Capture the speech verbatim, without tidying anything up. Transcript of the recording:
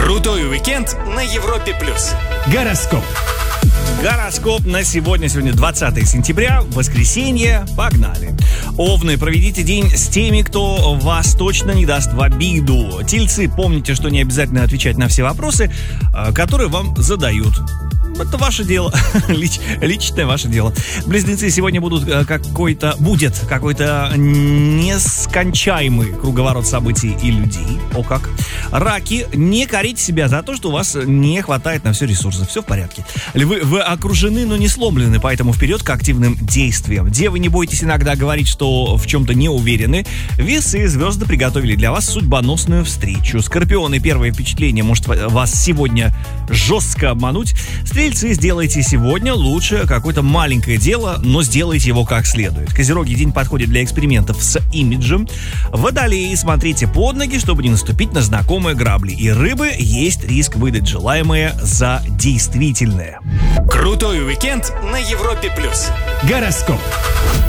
Крутой уикенд на Европе плюс. Гороскоп. Гороскоп на сегодня. Сегодня двадцатое сентября, воскресенье. Погнали. Овны, проведите день с теми, кто вас точно не даст в обиду. Тельцы, помните, что не обязательно отвечать на все вопросы, которые вам задают. Это ваше дело, Лич, личное ваше дело. Близнецы, сегодня будут какой-то, будет какой-то нескончаемый круговорот событий и людей. О как. Раки, не корите себя за то, что у вас не хватает на все ресурсов. Все в порядке. Львы, вы окружены, но не сломлены, поэтому вперед к активным действиям. Девы, не бойтесь иногда говорить, что в чем-то не уверены. Весы, звезды приготовили для вас судьбоносную встречу. Скорпионы, первое впечатление может вас сегодня жестко обмануть. Стрельцы, сделайте сегодня лучше какое-то маленькое дело, но сделайте его как следует. Козероги, день подходит для экспериментов с имиджем. Водолеи, смотрите под ноги, чтобы не наступить на знакомые грабли. И рыбы, есть риск выдать желаемое за действительное. Крутой уикенд на Европе плюс. Гороскоп.